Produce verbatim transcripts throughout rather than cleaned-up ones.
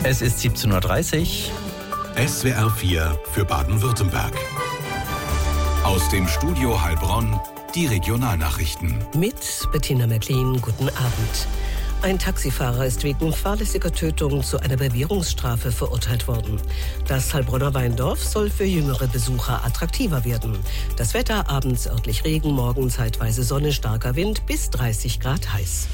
Es ist siebzehn Uhr dreißig. S W R vier für Baden-Württemberg. Aus dem Studio Heilbronn die Regionalnachrichten. Mit Bettina Merklin, guten Abend. Ein Taxifahrer ist wegen fahrlässiger Tötung zu einer Bewährungsstrafe verurteilt worden. Das Heilbronner Weindorf soll für jüngere Besucher attraktiver werden. Das Wetter: abends örtlich Regen, morgen zeitweise Sonne, starker Wind, bis dreißig Grad heiß.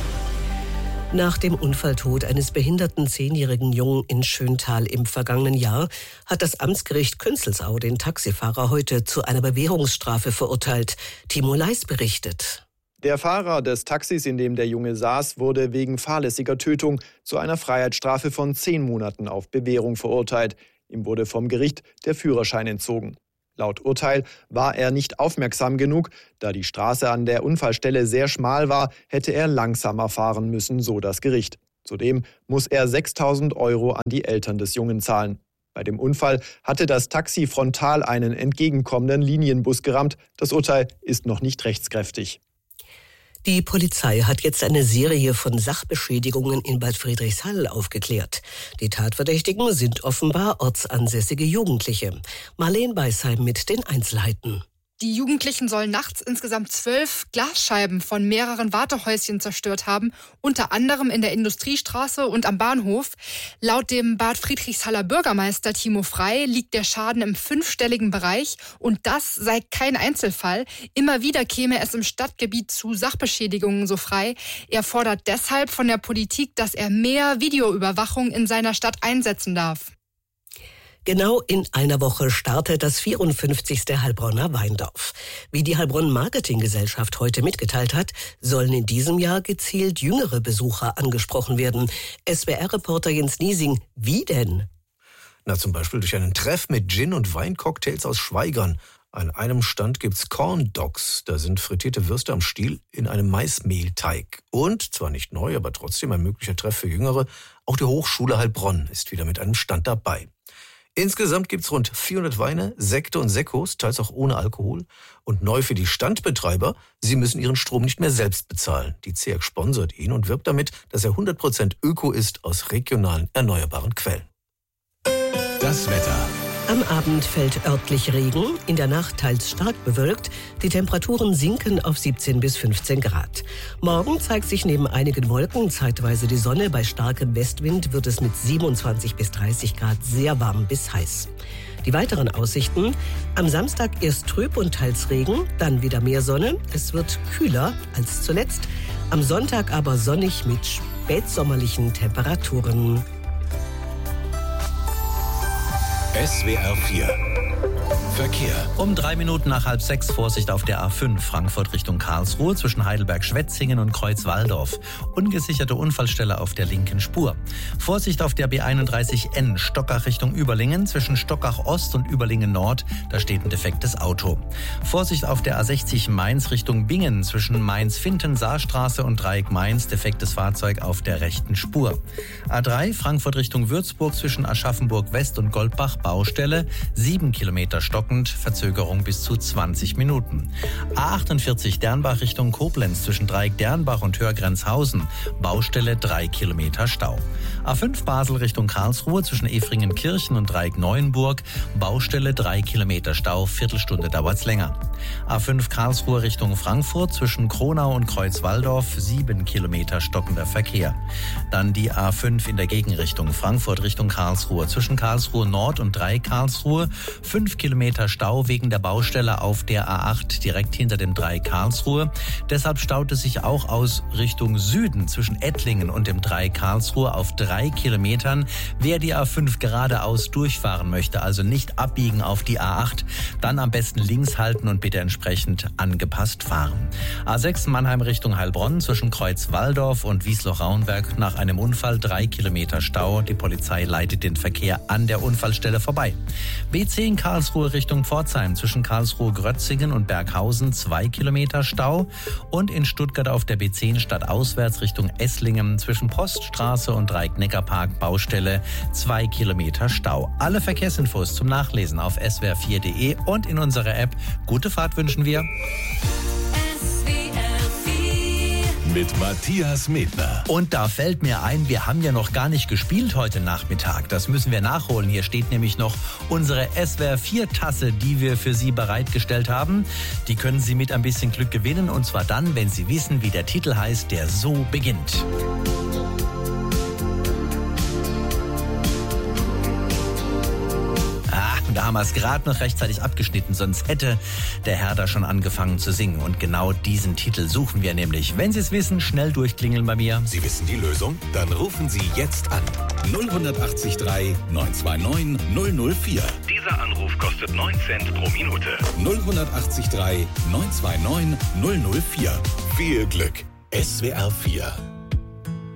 Nach dem Unfalltod eines behinderten zehnjährigen Jungen in Schöntal im vergangenen Jahr hat das Amtsgericht Künzelsau den Taxifahrer heute zu einer Bewährungsstrafe verurteilt. Timo Leis berichtet. Der Fahrer des Taxis, in dem der Junge saß, wurde wegen fahrlässiger Tötung zu einer Freiheitsstrafe von zehn Monaten auf Bewährung verurteilt. Ihm wurde vom Gericht der Führerschein entzogen. Laut Urteil war er nicht aufmerksam genug. Da die Straße an der Unfallstelle sehr schmal war, hätte er langsamer fahren müssen, so das Gericht. Zudem muss er sechstausend Euro an die Eltern des Jungen zahlen. Bei dem Unfall hatte das Taxi frontal einen entgegenkommenden Linienbus gerammt. Das Urteil ist noch nicht rechtskräftig. Die Polizei hat jetzt eine Serie von Sachbeschädigungen in Bad Friedrichshall aufgeklärt. Die Tatverdächtigen sind offenbar ortsansässige Jugendliche. Marleen Beisheim mit den Einzelheiten. Die Jugendlichen sollen nachts insgesamt zwölf Glasscheiben von mehreren Wartehäuschen zerstört haben, unter anderem in der Industriestraße und am Bahnhof. Laut dem Bad Friedrichshaller Bürgermeister Timo Frey liegt der Schaden im fünfstelligen Bereich und das sei kein Einzelfall. Immer wieder käme es im Stadtgebiet zu Sachbeschädigungen, so Frey. Er fordert deshalb von der Politik, dass er mehr Videoüberwachung in seiner Stadt einsetzen darf. Genau in einer Woche startet das vierundfünfzigste Heilbronner Weindorf. Wie die Heilbronn Marketinggesellschaft heute mitgeteilt hat, sollen in diesem Jahr gezielt jüngere Besucher angesprochen werden. S W R-Reporter Jens Niesing, wie denn? Na, zum Beispiel durch einen Treff mit Gin- und Weincocktails aus Schwaigern. An einem Stand gibt's Corn Dogs. Da sind frittierte Würste am Stiel in einem Maismehlteig. Und, zwar nicht neu, aber trotzdem ein möglicher Treff für Jüngere, auch die Hochschule Heilbronn ist wieder mit einem Stand dabei. Insgesamt gibt's rund vierhundert Weine, Sekte und Sekkos, teils auch ohne Alkohol. Und neu für die Standbetreiber: sie müssen ihren Strom nicht mehr selbst bezahlen. Die Z E A G sponsert ihn und wirbt damit, dass er hundert Prozent Öko ist aus regionalen, erneuerbaren Quellen. Das Wetter. Am Abend fällt örtlich Regen, in der Nacht teils stark bewölkt. Die Temperaturen sinken auf siebzehn bis fünfzehn Grad. Morgen zeigt sich neben einigen Wolken zeitweise die Sonne. Bei starkem Westwind wird es mit siebenundzwanzig bis dreißig Grad sehr warm bis heiß. Die weiteren Aussichten: am Samstag erst trüb und teils Regen, dann wieder mehr Sonne. Es wird kühler als zuletzt. Am Sonntag aber sonnig mit spätsommerlichen Temperaturen. S W R vier Verkehr. Um drei Minuten nach halb sechs Vorsicht auf der A fünf Frankfurt Richtung Karlsruhe zwischen Heidelberg-Schwetzingen und Kreuz-Walldorf. Ungesicherte Unfallstelle auf der linken Spur. Vorsicht auf der B einunddreißig N Stockach Richtung Überlingen zwischen Stockach Ost und Überlingen Nord. Da steht ein defektes Auto. Vorsicht auf der A sechzig Mainz Richtung Bingen zwischen Mainz-Finten, Saarstraße und Dreieck Mainz. Defektes Fahrzeug auf der rechten Spur. A drei Frankfurt Richtung Würzburg zwischen Aschaffenburg West und Goldbach. Baustelle. Sieben Kilometer stockend, Verzögerung bis zu zwanzig Minuten. A achtundvierzig Dernbach Richtung Koblenz zwischen Dreieck Dernbach und Hörgrenzhausen. Baustelle, drei Kilometer Stau. A fünf Basel Richtung Karlsruhe zwischen Efringenkirchen und Dreieck Neuenburg. Baustelle, drei Kilometer Stau, Viertelstunde dauert's länger. A fünf Karlsruhe Richtung Frankfurt zwischen Kronau und Kreuz-Walldorf. Sieben Kilometer stockender Verkehr. Dann die A fünf in der Gegenrichtung Frankfurt Richtung Karlsruhe zwischen Karlsruhe Nord und Dreieck Karlsruhe. Fünf Kilometer Stau wegen der Baustelle auf der A acht direkt hinter dem Dreieck Karlsruhe. Deshalb staut es sich auch aus Richtung Süden zwischen Ettlingen und dem Dreieck Karlsruhe auf drei Kilometern. Wer die A fünf geradeaus durchfahren möchte, also nicht abbiegen auf die A acht, dann am besten links halten und bitte entsprechend angepasst fahren. A sechs Mannheim Richtung Heilbronn zwischen Kreuz-Walldorf und Wiesloch-Rauenberg nach einem Unfall drei Kilometer Stau. Die Polizei leitet den Verkehr an der Unfallstelle vorbei. B zehn Karlsruhe Richtung Pforzheim zwischen Karlsruhe-Grötzingen und Berghausen zwei Kilometer Stau. Und in Stuttgart auf der B zehn stadtauswärts Richtung Esslingen zwischen Poststraße und Dreieck-Neckarpark Baustelle zwei Kilometer Stau. Alle Verkehrsinfos zum Nachlesen auf s w r vier punkt d e und in unserer App. Gute Fahrt wünschen wir. mit Matthias Medner. Und da fällt mir ein, wir haben ja noch gar nicht gespielt heute Nachmittag. Das müssen wir nachholen. Hier steht nämlich noch unsere S W R vier Tasse, die wir für Sie bereitgestellt haben. Die können Sie mit ein bisschen Glück gewinnen. Und zwar dann, wenn Sie wissen, wie der Titel heißt, der so beginnt. Da haben wir es gerade noch rechtzeitig abgeschnitten, sonst hätte der Herr da schon angefangen zu singen. Und genau diesen Titel suchen wir nämlich. Wenn Sie es wissen, schnell durchklingeln bei mir. Sie wissen die Lösung? Dann rufen Sie jetzt an. null acht drei neun zwei neun null null vier. Dieser Anruf kostet neun Cent pro Minute. null acht drei neun zwei neun null null vier. Viel Glück. S W R vier.